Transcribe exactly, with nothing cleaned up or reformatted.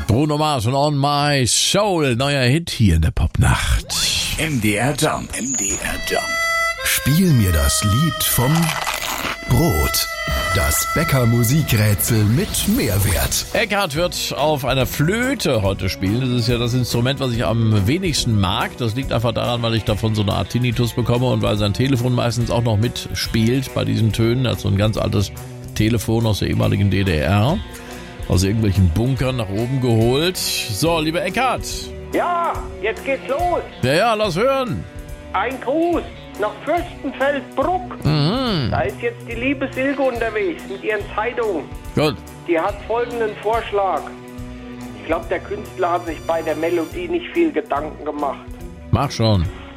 Bruno Mars und On My Soul, neuer Hit hier in der Popnacht. M D R Jump, M D R Jump. Spiel mir das Lied vom Brot. Das Bäcker-Musikrätsel mit Mehrwert. Eckhard wird auf einer Flöte heute spielen. Das ist ja das Instrument, was ich am wenigsten mag. Das liegt einfach daran, weil ich davon so eine Art Tinnitus bekomme und weil sein Telefon meistens auch noch mitspielt bei diesen Tönen. Er hat so ein ganz altes Telefon aus der ehemaligen D D R. Aus irgendwelchen Bunkern nach oben geholt. So, lieber Eckhard. Ja, jetzt geht's los. Ja, ja, lass hören. Ein Gruß nach Fürstenfeldbruck. Mhm. Da ist jetzt die liebe Silke unterwegs mit ihren Zeitungen. Gut. Die hat folgenden Vorschlag. Ich glaube, der Künstler hat sich bei der Melodie nicht viel Gedanken gemacht. Mach schon.